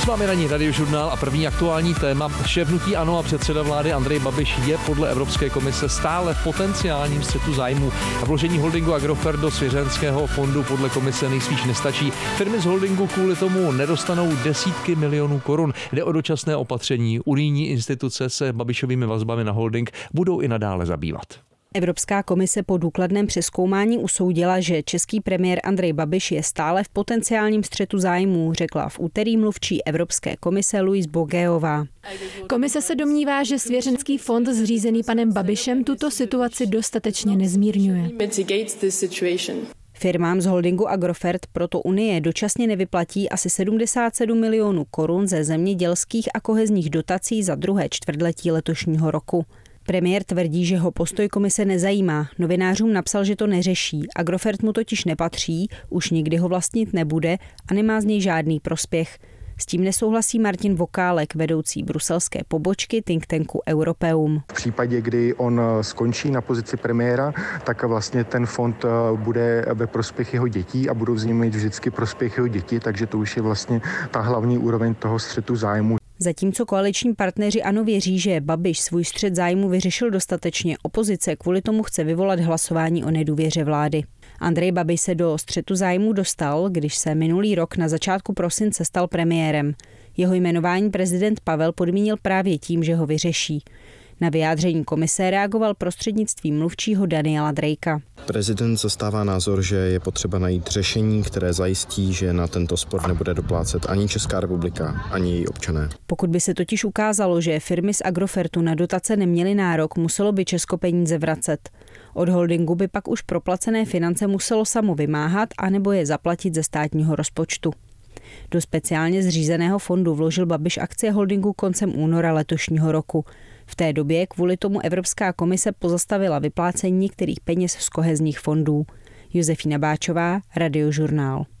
vámi ranní Radiožurnál a první aktuální téma. Šéf hnutí ANO a předseda vlády Andrej Babiš je podle Evropské komise stále v potenciálním střetu zájmů. A vložení holdingu Agrofert do svěřenského fondu podle komise nejspíš nestačí. Firmy z holdingu kvůli tomu nedostanou desítky milionů korun. Jde o dočasné opatření. Unijní instituce se Babišovými vazbami na holding budou i nadále zabývat. Evropská komise po důkladném přezkoumání usoudila, že český premiér Andrej Babiš je stále v potenciálním střetu zájmů, řekla v úterý mluvčí Evropské komise Louise Bogueová. Komise se domnívá, že svěřenský fond zřízený panem Babišem tuto situaci dostatečně nezmírňuje. Firmám z holdingu Agrofert proto Unie dočasně nevyplatí asi 77 milionů korun ze zemědělských a kohezních dotací za druhé čtvrtletí letošního roku. Premiér tvrdí, že ho postoj komise nezajímá. Novinářům napsal, že to neřeší. Agrofert mu totiž nepatří, už nikdy ho vlastnit nebude a nemá z něj žádný prospěch. S tím nesouhlasí Martin Vokálek, vedoucí bruselské pobočky think tanku Europeum. V případě, kdy on skončí na pozici premiéra, tak vlastně ten fond bude ve prospěch jeho dětí a budou z něj mít vždycky prospěch jeho děti, takže to už je vlastně ta hlavní úroveň toho střetu zájmu. Zatímco koaliční partneři ANO věří, že Babiš svůj střet zájmu vyřešil dostatečně, opozice kvůli tomu chce vyvolat hlasování o nedůvěře vlády. Andrej Babiš se do střetu zájmu dostal, když se minulý rok na začátku prosince stal premiérem. Jeho jmenování prezident Pavel podmínil právě tím, že ho vyřeší. Na vyjádření komise reagoval prostřednictvím mluvčího Daniela Drakea. Prezident zastává názor, že je potřeba najít řešení, které zajistí, že na tento spor nebude doplácet ani Česká republika, ani její občané. Pokud by se totiž ukázalo, že firmy z Agrofertu na dotace neměly nárok, muselo by Česko peníze vracet. Od holdingu by pak už proplacené finance muselo samo vymáhat anebo je zaplatit ze státního rozpočtu. Do speciálně zřízeného fondu vložil Babiš akcie holdingu koncem února letošního roku. V té době kvůli tomu Evropská komise pozastavila vyplácení některých peněz z kohezních fondů. Josefína Báčová, Radiožurnál.